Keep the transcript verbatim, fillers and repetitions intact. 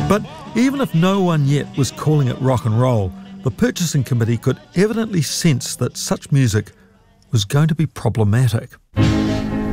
But even if no one yet was calling it rock and roll, the purchasing committee could evidently sense that such music was going to be problematic.